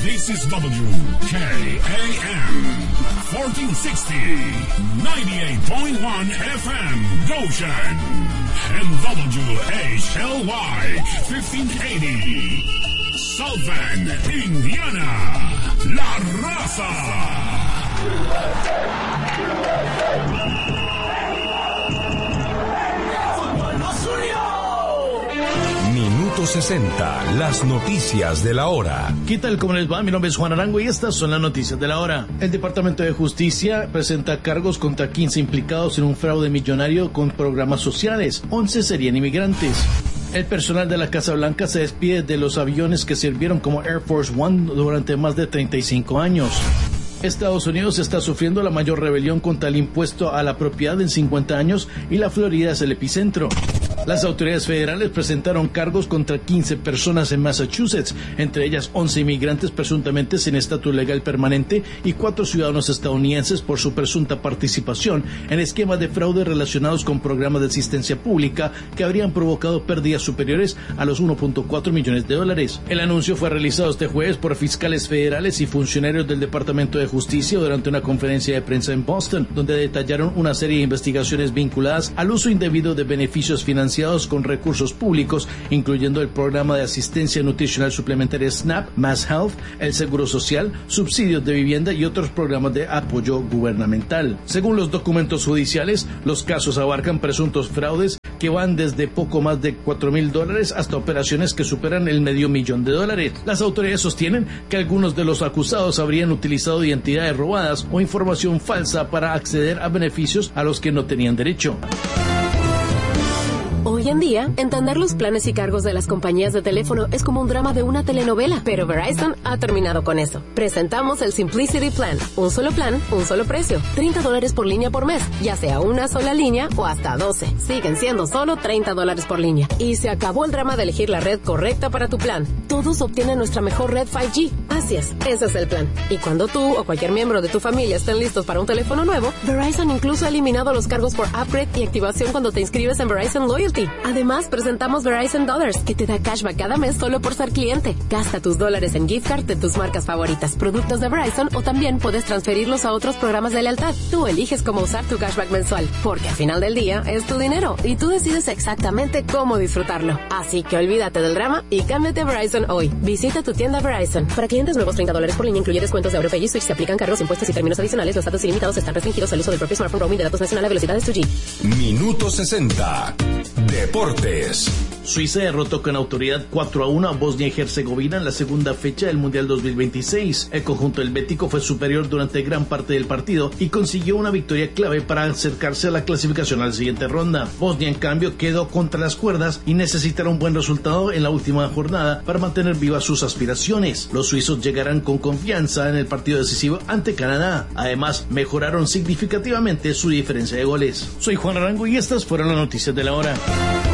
This is WKAM 1460, 98.1 FM, Goshen, and WHLY 1580, South Bend, Indiana, La Raza. Minuto 60, las noticias de la hora. ¿Qué tal? ¿Cómo les va? Mi nombre es Juan Arango y estas son las noticias de la hora. El Departamento de Justicia presenta cargos contra 15 implicados en un fraude millonario con programas sociales. 11 serían inmigrantes. El personal de la Casa Blanca se despide de los aviones que sirvieron como Air Force One durante más de 35 años. Estados Unidos está sufriendo la mayor rebelión contra el impuesto a la propiedad en 50 años y la Florida es el epicentro. Las autoridades federales presentaron cargos contra 15 personas en Massachusetts, entre ellas 11 inmigrantes presuntamente sin estatus legal permanente y 4 ciudadanos estadounidenses por su presunta participación en esquemas de fraude relacionados con programas de asistencia pública que habrían provocado pérdidas superiores a los 1.4 millones de dólares. El anuncio fue realizado este jueves por fiscales federales y funcionarios del Departamento de Justicia durante una conferencia de prensa en Boston, donde detallaron una serie de investigaciones vinculadas al uso indebido de beneficios financieros con recursos públicos, incluyendo el programa de asistencia nutricional suplementaria SNAP, Mass Health, el Seguro Social, subsidios de vivienda y otros programas de apoyo gubernamental. Según los documentos judiciales, los casos abarcan presuntos fraudes que van desde poco más de $4,000 hasta operaciones que superan el $500,000. Las autoridades sostienen que algunos de los acusados habrían utilizado identidades robadas o información falsa para acceder a beneficios a los que no tenían derecho. Hoy en día, entender los planes y cargos de las compañías de teléfono es como un drama de una telenovela, pero Verizon ha terminado con eso. Presentamos el Simplicity Plan. Un solo plan, un solo precio. $30 por línea por mes, ya sea una sola línea o hasta 12. Siguen siendo solo $30 por línea. Y se acabó el drama de elegir la red correcta para tu plan. Todos obtienen nuestra mejor red 5G. Así es, ese es el plan. Y cuando tú o cualquier miembro de tu familia estén listos para un teléfono nuevo, Verizon incluso ha eliminado los cargos por upgrade y activación cuando te inscribes en Verizon Loyalty. Además, presentamos Verizon Dollars, que te da cashback cada mes solo por ser cliente. Gasta tus dólares en gift card de tus marcas favoritas, productos de Verizon, o también puedes transferirlos a otros programas de lealtad. Tú eliges cómo usar tu cashback mensual, porque al final del día es tu dinero y tú decides exactamente cómo disfrutarlo. Así que olvídate del drama y cámbiate a Verizon hoy. Visita tu tienda Verizon. Para clientes nuevos, $30 por línea incluye descuentos de AuroPay y Switch. Se aplican cargos, impuestos y términos adicionales. Los datos ilimitados están restringidos al uso del propio smartphone roaming de datos nacional a velocidades 2G. Minuto 60. Deportes. Suiza derrotó con autoridad 4-1 a Bosnia y Herzegovina en la segunda fecha del Mundial 2026. El conjunto helvético fue superior durante gran parte del partido y consiguió una victoria clave para acercarse a la clasificación a la siguiente ronda. Bosnia, en cambio, quedó contra las cuerdas y necesitará un buen resultado en la última jornada para mantener vivas sus aspiraciones. Los suizos llegarán con confianza en el partido decisivo ante Canadá. Además, mejoraron significativamente su diferencia de goles. Soy Juan Arango y estas fueron las noticias de la hora.